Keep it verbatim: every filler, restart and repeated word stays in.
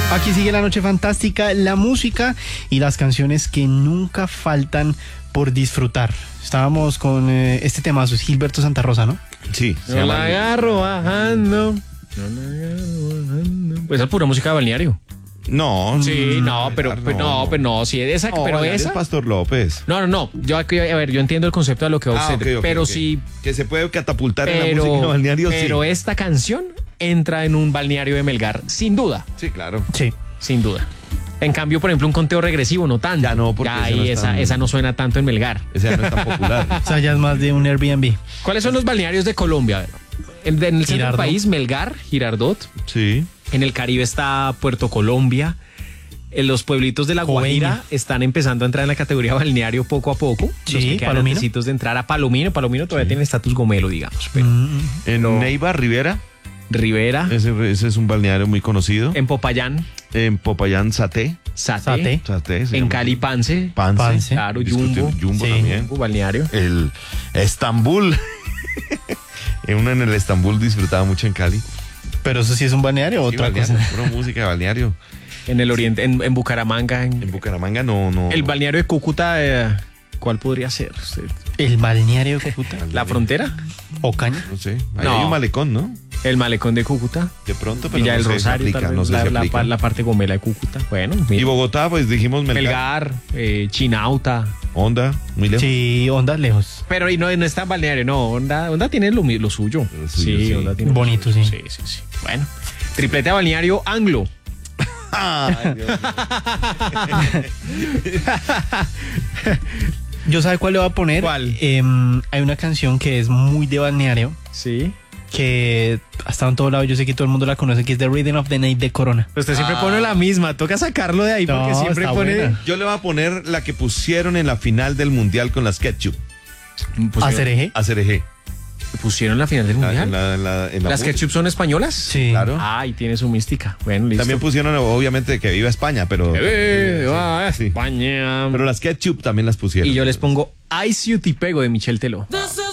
Aquí sigue la noche fantástica, la música y las canciones que nunca faltan por disfrutar. Estábamos con eh, este temazo, es Gilberto Santa Rosa, ¿no? Sí. Se no la agarro bajando. No la agarro bajando. Pues es pura música de balneario. No. Sí, no, pero, no, pero no, pero no, sí, esa, no, pero es esa. Pastor López. No, no, no. Yo aquí, a ver, yo entiendo el concepto de lo que va Ah, usted, okay, okay, pero okay. sí. Que se puede catapultar Pero, en la música balneario, pero sí. esta canción entra en un balneario de Melgar, sin duda. Sí, claro. Sí. Sin duda. En cambio, por ejemplo, un conteo regresivo no tanto. Ya no, porque ya ese ahí no es esa, tan- esa no suena tanto en Melgar. Ese ya no es tan popular. O sea, ya es más de un Airbnb. ¿Cuáles son los balnearios de Colombia? A ver, En, en el centro del Girardot. país, Melgar, Girardot. Sí. En el Caribe está Puerto Colombia. En los pueblitos de La Guajira Coveña. están empezando a entrar en la categoría balneario poco a poco. Sí, los que quedan Palomino. antecitos de entrar a Palomino. Palomino todavía tiene estatus gomelo, digamos. Pero Mm, En No. Neiva, Rivera, Rivera, ese, ese es un balneario muy conocido. en Popayán, En Popayán, Saté. Sate, Sate. Saté se en llama. Cali, Pance, Pance. Pance. claro, Discute- Jumbo, Jumbo Sí. también. Jumbo, balneario. El Estambul. En uno en el Estambul disfrutaba mucho en Cali. pero eso sí es un balneario o Sí, otra balneario, cosa. pura música de balneario. En el oriente, en, en Bucaramanga, en- En Bucaramanga no, no. el balneario de Cúcuta, eh, ¿cuál podría ser? Usted? El balneario de Cúcuta. ¿La frontera? Ocaña. No sé. Ahí No. hay un malecón, ¿no? El malecón de Cúcuta. De pronto, pero Villa no del sé si Rosario, aplica, tal vez, no sé la, si la- aplica. la parte gomela de Cúcuta. Bueno, Y mira. Bogotá, pues dijimos Melgar. Melgar, eh, Chinauta. Honda, muy lejos. Sí, ondas lejos. Pero y no, no está en balneario, no. Honda, Honda tiene lo, mi- lo suyo. Lo suyo, sí. Honda tiene lo Bonito, suyo. sí. Sí, sí, sí. Bueno. Triplete a balneario Anglo. Ay, Dios mío. ¿Yo sabe cuál le voy a poner? ¿Cuál? Em, hay una canción que es muy de balneario, Sí. que ha estado en todo lado, yo sé que todo el mundo la conoce, que es The Rhythm of the Night de Corona. Usted siempre Ah. pone la misma. Toca sacarlo de ahí No, porque siempre está pone. buena. Yo le voy a poner la que pusieron en la final del mundial con las Ketchup. Pusieron, ¿Acereje? A C R G. pusieron la final del La- mundial. en la- en la- en la ¿Las música. ketchup son españolas? Sí. Claro. Ay, tiene su mística. Bueno, listo. También pusieron, obviamente, que viva España, pero. Eh, va, Sí. España. Pero las Ketchup también las pusieron. Y yo les pongo Ice You Te Pego de Michel Teló. This